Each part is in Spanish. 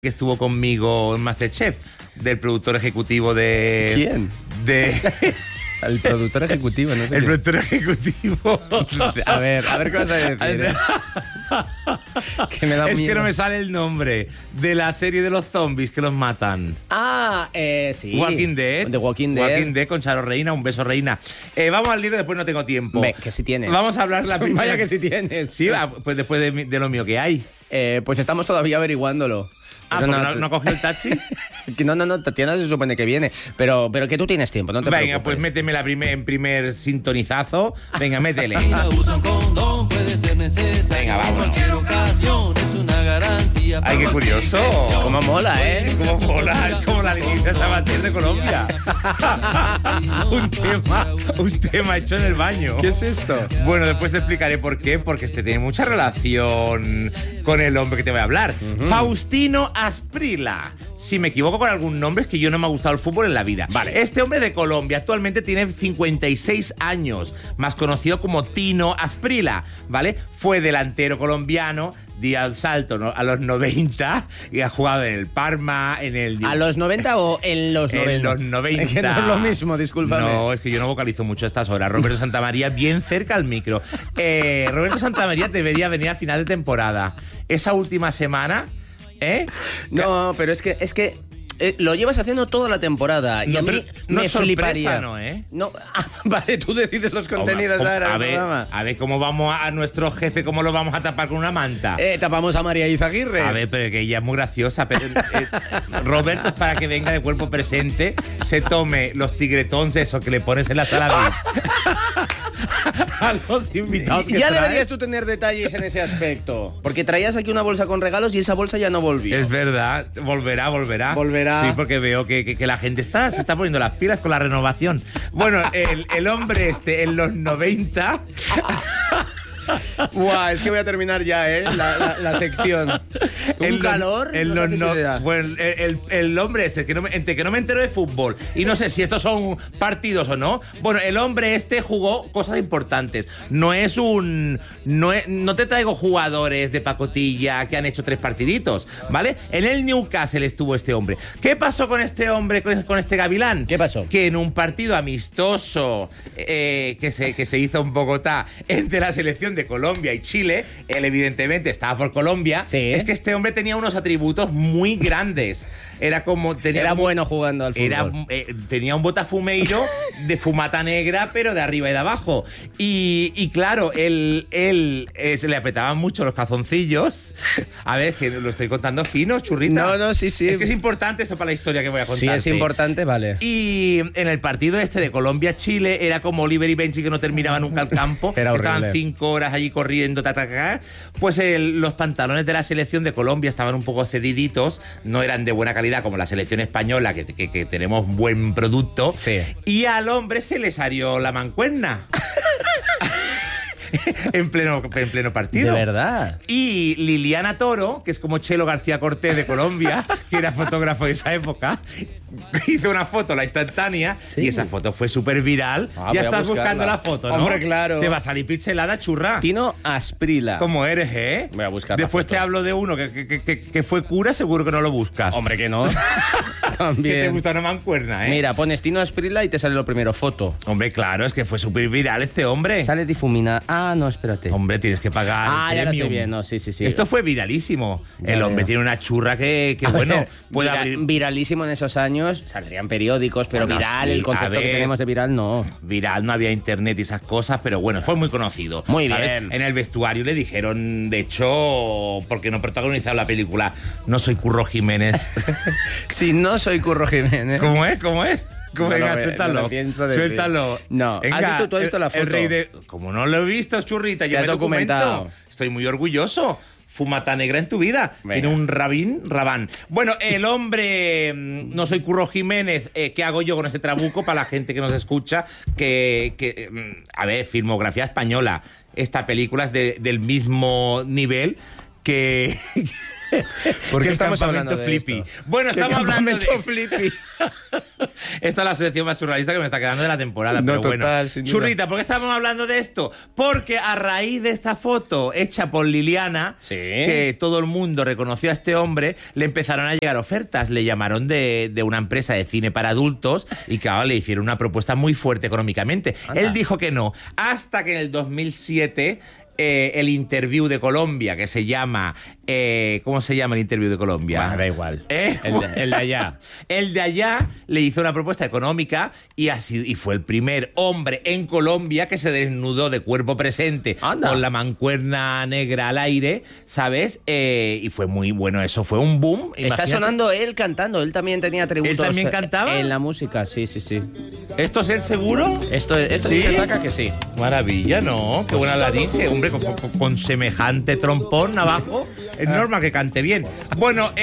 que estuvo conmigo en MasterChef, del productor ejecutivo de... ¿Quién? El productor ejecutivo, no sé. El productor ejecutivo. A ver, ¿qué vas a decir? Que me da Es miedo. que no me sale el nombre de la serie de los zombies que los matan. Sí. Walking Dead. The Walking Dead. Walking Dead con Charo Reina. Un beso, Reina. Vamos al libro, después no tengo tiempo. Ve, que sí tienes. Vamos a hablar la primera. Vaya que sí tienes. Sí, pues después de lo mío que hay. Pues estamos todavía averiguándolo. Pero Pero ¿no cogió el taxi? No, Tatiana se supone que viene. Pero que tú tienes tiempo, no te preocupes. Venga, pues méteme en primer sintonizazo. Venga, métele. Usa un condón, puede ser necesario. Venga, vámonos. En cualquier ocasión es una garantía. Ay, qué para curioso. cualquier infección. Cómo mola, ¿eh? Cómo mola, es como la Leticia Sabater de Colombia. un tema hecho en el baño. ¿Qué es esto? Bueno, después te explicaré por qué, porque tiene mucha relación con el hombre que te voy a hablar. Faustino Asprila. Si me equivoco con algún nombre, es que yo no me ha gustado el fútbol en la vida. Vale. Este hombre de Colombia actualmente tiene 56 años, más conocido como Tino Asprila, ¿vale? Fue delantero colombiano, dio el salto, ¿no?, a los 90 y ha jugado en el Parma, en el... ¿A los 90 o en los 90? En los 90. Es que no es lo mismo, discúlpame. No, es que yo no vocalizo mucho a estas horas. Roberto Santamaría, bien cerca al micro. Roberto Santamaría debería venir a final de temporada. Esa última semana... No, pero es que lo llevas haciendo toda la temporada y No, a mí pero no me es sorpresa, fliparía. ¿no, eh? No, vale, tú decides los contenidos ahora del programa. A ver cómo vamos a nuestro jefe, cómo lo vamos a tapar con una manta. Tapamos a María Izaguirre. A ver, pero que ella es muy graciosa. Pero, Roberto, es para que venga de cuerpo presente, se tome los tigretons esos que le pones en la sala a los invitados que Ya traes. deberías tú tener detalles en ese aspecto. Porque traías aquí una bolsa con regalos y esa bolsa ya no volvió. Es verdad, volverá. Volverá. Sí, porque veo que la gente se está poniendo las pilas con la renovación. Bueno, el hombre en los 90... Buah, es que voy a terminar ya, la sección. Un calor. Bueno, el hombre entre que no me entero de fútbol y no sé si estos son partidos o no. Bueno, el hombre jugó cosas importantes. No te traigo jugadores de pacotilla que han hecho 3 partiditos, ¿vale? En el Newcastle estuvo este hombre. ¿Qué pasó con este hombre, con este gavilán? ¿Qué pasó? Que en un partido amistoso que se hizo en Bogotá entre la selección de Colombia y Chile, él evidentemente estaba por Colombia. Sí. Es que este hombre tenía unos atributos muy grandes. Era bueno jugando al fútbol. Tenía un botafumeiro de fumata negra, pero de arriba y de abajo. Y claro, él se le apretaban mucho los calzoncillos. A ver, que lo estoy contando fino, churrita. No, sí. Es que es importante esto para la historia que voy a contar. Sí, es importante, vale. Y en el partido de Colombia-Chile era como Oliver y Benji, que no terminaba nunca el campo. Era horrible. Estaban 5 horas allí corriendo, pues los pantalones de la selección de Colombia estaban un poco cediditos, no eran de buena calidad como la selección española, que tenemos buen producto. Sí. Y al hombre se le salió la mancuerna. en pleno partido. De verdad. Y Liliana Toro, que es como Chelo García Cortés de Colombia, que era fotógrafo de esa época, hizo una foto, la instantánea, Sí. y esa foto fue súper viral. Voy Ya a estás buscarla. buscando la foto, ¿no? Hombre, claro. Te va a salir pixelada, churra. Tino Asprila. ¿Cómo eres, eh? Voy a buscar la Después foto. te hablo de uno que fue cura, seguro que no lo buscas. Hombre, que no. Que También. te gusta una mancuerna, ¿eh? Mira, pones Tino Asprila y te sale lo primero, foto. Hombre, claro, es que fue súper viral este hombre. Sale difumina. Ah, no, espérate. Hombre, tienes que pagar el ya lo premium. estoy viendo, sí. Esto fue viralísimo. Ya El hombre veo. tiene una churra que A bueno, ver, puede abrir... viralísimo en esos años, saldrían periódicos, pero Bueno, viral, sí, el a concepto que ver. tenemos de viral, no. Viral, no había internet y esas cosas, pero bueno, fue muy conocido. Muy ¿sabes? bien. En el vestuario le dijeron, de hecho, porque no protagonizaba la película, no soy Curro Jiménez. Si no soy Curro Jiménez. ¿Cómo es? ¿Cómo es? No Venga, lo suéltalo. no lo pienso decir. Suéltalo. No. Venga, ¿Has visto, tú has visto la foto? El rey de... Como no lo he visto, churrita, yo Te me has documentado. documento. Estoy muy orgulloso. Fumata negra en tu vida. Venga. Tiene un rabán. Bueno, el hombre, no soy Curro Jiménez, ¿qué hago yo con ese trabuco para la gente que nos escucha? A ver, filmografía española. Esta película es del mismo nivel que ¿Por qué Que el estamos hablando campamento de flippy. esto? Bueno, ¿Qué estamos hablando de... campamento flippy? Esta es la sección más surrealista que me está quedando de la temporada, No, pero total, bueno. sin duda. Churrita, ¿por qué estamos hablando de esto? Porque a raíz de esta foto hecha por Liliana, Sí. que todo el mundo reconoció a este hombre, le empezaron a llegar ofertas. Le llamaron de una empresa de cine para adultos y claro, le hicieron una propuesta muy fuerte económicamente. Anda. Él dijo que no, hasta que en el 2007 el Interview de Colombia, que se llama... ¿cómo se llama el Interview de Colombia? Bueno, da igual. ¿Eh? El de allá. El de allá le hizo una propuesta económica y fue el primer hombre en Colombia que se desnudó de cuerpo presente Anda. con la mancuerna negra al aire, ¿sabes? Y fue muy bueno, eso fue un boom. Está Imagínate. sonando él cantando. Él también tenía tributos. ¿Él también cantaba? En la música, sí. ¿Esto es él seguro? Esto ¿Sí? dice Zaka que sí. Maravilla, ¿no? Qué buena laringe. Hombre, con semejante trompón abajo, es normal que cante bien. Bueno,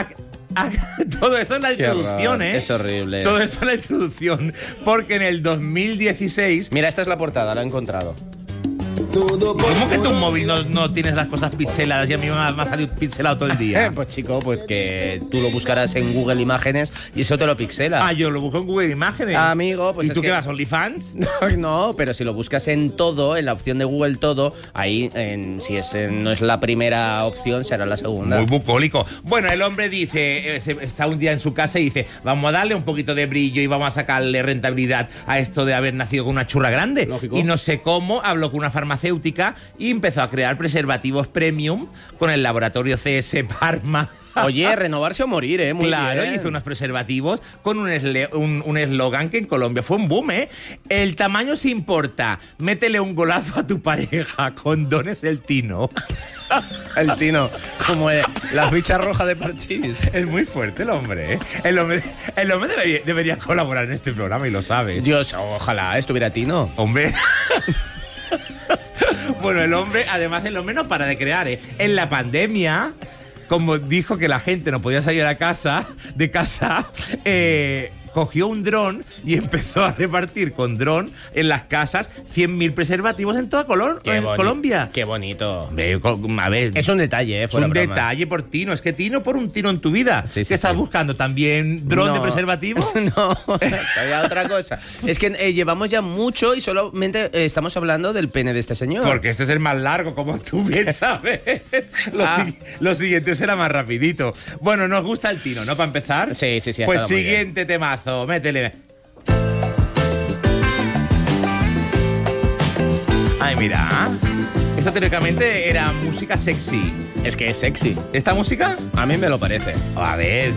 todo esto es la Qué introducción, horror, ¿eh? es horrible. Todo esto es la introducción, porque en el 2016... Mira, esta es la portada, la he encontrado. ¿Cómo que tu móvil no tienes las cosas pixeladas y a mí me ha salido pixelado todo el día? Pues chico, pues que tú lo buscarás en Google Imágenes y eso te lo pixela. Ah, yo lo busco en Google Imágenes. Amigo, pues ¿Y es tú que- qué vas, OnlyFans? No, pero si lo buscas en todo, en la opción de Google todo, ahí no es la primera opción, será la segunda. Muy bucólico. Bueno, el hombre dice, está un día en su casa y dice, vamos a darle un poquito de brillo y vamos a sacarle rentabilidad a esto de haber nacido con una churra grande. Lógico. Y no sé cómo, habló con una farmacéutica y empezó a crear preservativos premium con el laboratorio CS Parma. Oye, renovarse o morir, ¿eh? Muy Claro, bien. hizo unos preservativos con un eslogan que en Colombia fue un boom, ¿eh? El tamaño se importa. Métele un golazo a tu pareja. Condones el Tino. El Tino, como la ficha roja de Parchís. Es muy fuerte el hombre, ¿eh? El hombre debería colaborar en este programa y lo sabes. Dios, ojalá estuviera Tino. Hombre. Bueno, el hombre no para de crear, ¿eh? En la pandemia, como dijo que la gente no podía salir de casa, cogió un dron y empezó a repartir con dron en las casas 100.000 preservativos en toda Colombia. Qué bonito. Hombre, a ver, Es un detalle, es fuera un broma. detalle por Tino. Es que Tino por un tino en tu vida. Sí, sí, ¿Qué estás sí. buscando? ¿También dron de No. preservativo? No, todavía otra cosa. Es que llevamos ya mucho y solamente estamos hablando del pene de este señor. Porque este es el más largo, como tú bien sabes. Lo siguiente será más rapidito. Bueno, nos gusta el Tino, ¿no? Para empezar. Sí, ha Pues estado muy siguiente temazo, métele. Ay, mira. Esto teóricamente era música sexy. Es que es sexy. ¿Esta música? A mí me lo parece. A ver,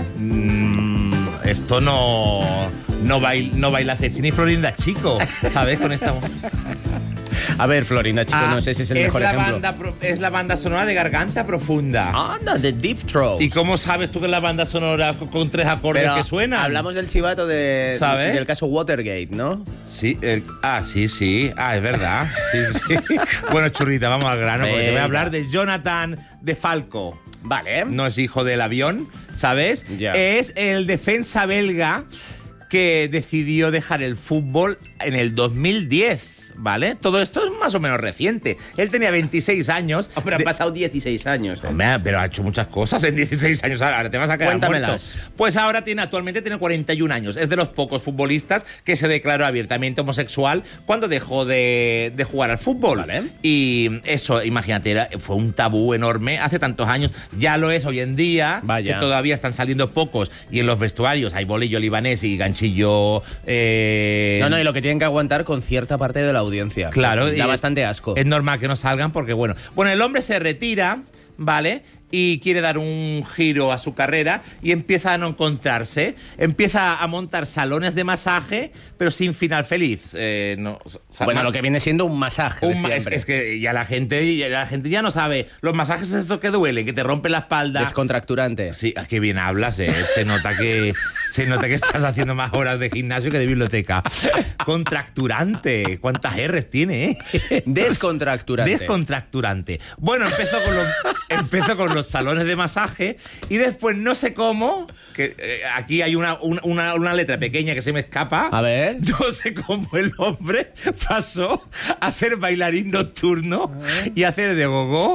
esto no baila sexy ni Florinda Chico, ¿sabes? Con esta música. A ver, Florinda, chico, no sé si es el mejor ejemplo. Es la banda sonora de Garganta Profunda. Anda, de Deep Throat. ¿Y cómo sabes tú que es la banda sonora con 3 acordes Pero que suenan? hablamos del chivato ¿Sabes? del caso Watergate, ¿no? Sí, sí. Ah, es verdad. Sí. Bueno, churrita, vamos al grano, porque te voy Venga. a hablar de Jonathan de Falco. Vale. No es hijo del avión, ¿sabes? Ya. Es el defensa belga que decidió dejar el fútbol en el 2010. ¿Vale? Todo esto es más o menos reciente. Él tenía 26 años. Oh, pero han pasado 16 años. Hombre, pero ha hecho muchas cosas en 16 años. Ahora te vas a quedar Cuéntamelas. muerto. Pues ahora actualmente tiene 41 años. Es de los pocos futbolistas que se declaró abiertamente homosexual cuando dejó de jugar al fútbol. Vale. Y eso, imagínate, fue un tabú enorme hace tantos años. Ya lo es hoy en día. Vaya. Que todavía están saliendo pocos. Y en los vestuarios hay bolillo libanés y ganchillo... No, y lo que tienen que aguantar con cierta parte de la audiencia. Claro. Da bastante asco. Es normal que no salgan porque, bueno, el hombre se retira, ¿vale? Y quiere dar un giro a su carrera y empieza a no encontrarse. Empieza a montar salones de masaje, pero sin final feliz. Bueno, lo que viene siendo un masaje de siempre. es que ya la gente ya no sabe. Los masajes es esto que duele, que te rompe la espalda. Descontracturante. Sí, qué bien hablas, ¿eh? Se nota que estás haciendo más horas de gimnasio que de biblioteca. Contracturante. ¿Cuántas R's tiene, eh? Descontracturante. Descontracturante. Bueno, empezó con los salones de masaje y después no sé cómo, que aquí hay una letra pequeña que se me escapa. A ver. No sé cómo el hombre pasó a ser bailarín nocturno y hacer de gogó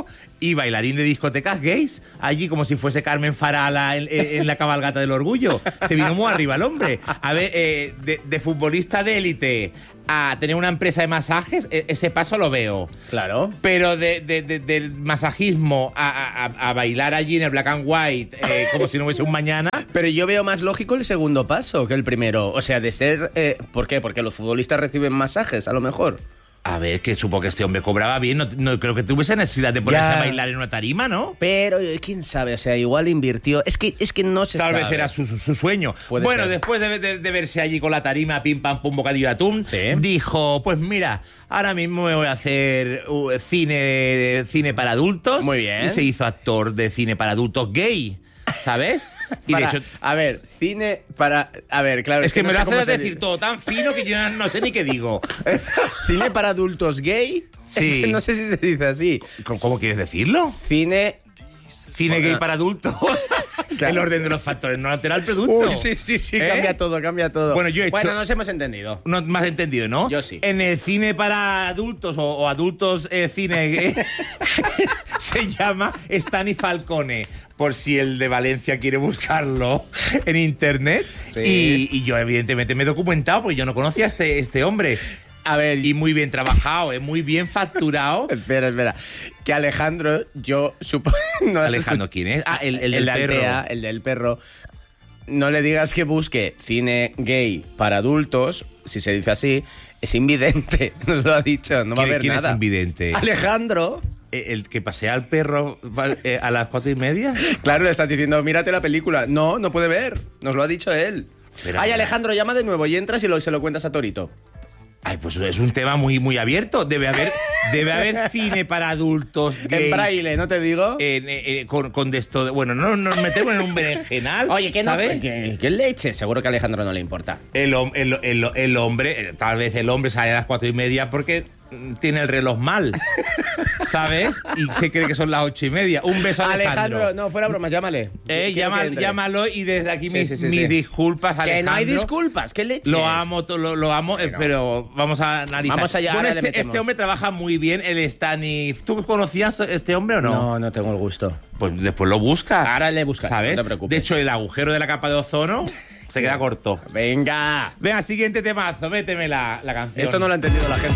y bailarín de discotecas gays, allí como si fuese Carmen Farala en la cabalgata del orgullo. Se vino muy arriba el hombre. A ver, de futbolista de élite a tener una empresa de masajes, ese paso lo veo. Claro. Pero del masajismo a bailar allí en el black and white, como si no hubiese un mañana. Pero yo veo más lógico el segundo paso que el primero. O sea, de ser... ¿Por qué? Porque los futbolistas reciben masajes, a lo mejor. A ver, que supongo que este hombre cobraba bien. No creo que tuviese necesidad de ponerse Ya. a bailar en una tarima, ¿no? Pero, quién sabe, o sea, igual invirtió... Es que no se Tal sabe. vez era su sueño. Puede Bueno, ser. después de verse allí con la tarima, pim, pam, pum, bocadillo de atún, Sí. dijo, pues mira, ahora mismo me voy a hacer cine para adultos. Muy bien. Y se hizo actor de cine para adultos gay, ¿sabes? Y Para- de hecho... A ver, cine para... A ver, claro... Es que no me sé lo cómo hace se decir dice. todo tan fino que yo no sé ni qué digo. ¿Cine para adultos gay? Sí. Es que no sé si se dice así. ¿Cómo quieres decirlo? Cine... Cine gay para adultos. Claro. El orden de los factores no altera el producto. Uy, sí, ¿Eh? cambia todo. Bueno, yo he hecho- Bueno, nos hemos entendido. No me has entendido, ¿no? Yo sí. En el cine para adultos o adultos cine gay, se llama Stani Falcone, por si el de Valencia quiere buscarlo en internet. Sí. Y yo evidentemente me he documentado porque yo no conocía a este hombre. A ver... Y muy bien trabajado, muy bien facturado. Espera. Que Alejandro, yo supongo... No has Alejandro, ¿quién es? Ah, el del de perro. Altea, el del perro. No le digas que busque cine gay para adultos, si se dice así, es invidente, nos lo ha dicho, no va a haber ¿Quién nada. es invidente? Alejandro, ¿El que pasea al perro a las 4:30? claro, le estás diciendo, mírate la película. No puede ver, nos lo ha dicho él. Pero- Ay, Alejandro, llama de nuevo y entras y se lo cuentas a Torito. Ay, pues es un tema muy, muy abierto. Debe haber cine para adultos gays. En braille, ¿no te digo? Con de esto. Bueno, no nos metemos en un berenjenal. Oye, ¿qué ¿sabes? no? ¿Qué leche? Seguro que a Alejandro no le importa. El hombre, tal vez el hombre sale a las 4:30 porque tiene el reloj mal, ¿sabes? Y se cree que son las 8:30. Un beso a Alejandro. No, fuera bromas, llámale. Quiero que entre. Llámalo y desde aquí Sí, mis sí. disculpas, Que Alejandro. no hay disculpas, qué leche. Lo amo, lo amo, pero vamos a analizar. Vamos allá, Bueno, ahora le metemos. este hombre trabaja muy bien, el Stani. ¿Tú conocías este hombre o no? No tengo el gusto. Pues después lo buscas. Ahora le buscas, ¿sabes? no te preocupes. De hecho, el agujero de la capa de ozono se queda corto. Venga. Venga, siguiente temazo, méteme la canción. Esto no lo ha entendido la gente.